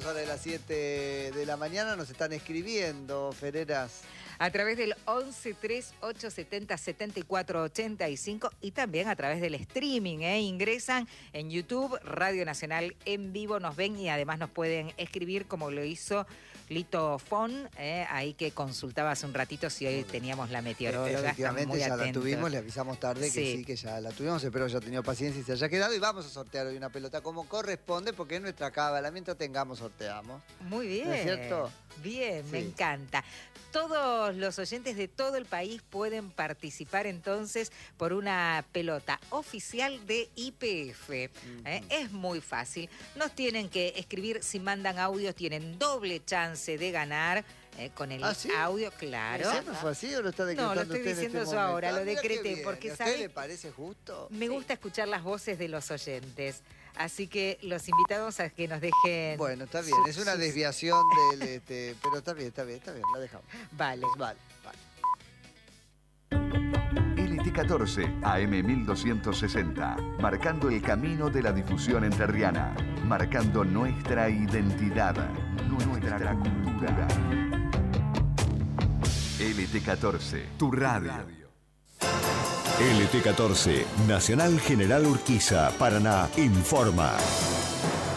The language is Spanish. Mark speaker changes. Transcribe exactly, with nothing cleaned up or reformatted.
Speaker 1: minutos ahora de las siete de la mañana. Nos están escribiendo, Fereras.
Speaker 2: A través del once treinta y ocho setenta setenta y cuatro ochenta y cinco y también a través del streaming, ¿eh? Ingresan en YouTube, Radio Nacional en vivo, nos ven y además nos pueden escribir como lo hizo Lito Fon, ¿eh? Ahí que consultaba hace un ratito si hoy teníamos la meteoróloga.
Speaker 1: Efectivamente, ya
Speaker 2: atentos.
Speaker 1: la tuvimos, le avisamos tarde que sí. sí, que ya la tuvimos. Espero haya tenido paciencia y se haya quedado. Y vamos a sortear hoy una pelota como corresponde, porque en nuestra cábala, mientras tengamos, sorteamos.
Speaker 2: Muy bien.
Speaker 1: ¿No es cierto?
Speaker 2: Bien,
Speaker 1: sí.
Speaker 2: Me encanta. Todos los oyentes de todo el país pueden participar entonces por una pelota oficial de Y P F. Uh-huh. ¿eh? Es muy fácil. Nos tienen que escribir, si mandan audios, tienen doble chance de ganar. Eh, con el
Speaker 1: ¿Ah, sí?
Speaker 2: audio, claro.
Speaker 1: ¿Siempre fue así o lo está decretando
Speaker 2: No, lo estoy
Speaker 1: usted
Speaker 2: diciendo
Speaker 1: en este
Speaker 2: yo
Speaker 1: momento?
Speaker 2: ahora,
Speaker 1: Ah,
Speaker 2: lo decreté, porque
Speaker 1: ¿a usted
Speaker 2: ¿sabe?
Speaker 1: le parece justo?
Speaker 2: Me
Speaker 1: sí.
Speaker 2: gusta escuchar las voces de los oyentes. Así que los invitamos a que nos dejen...
Speaker 1: Bueno, está bien, es una desviación del... Este, pero está bien, está bien, está bien, la dejamos.
Speaker 2: Vale.
Speaker 1: Vale, vale.
Speaker 3: L T catorce, A M mil doscientos sesenta, marcando el camino de la difusión entrerriana, marcando nuestra identidad, nuestra cultura. L T catorce, tu radio.
Speaker 4: L T catorce, Nacional General Urquiza, Paraná, informa.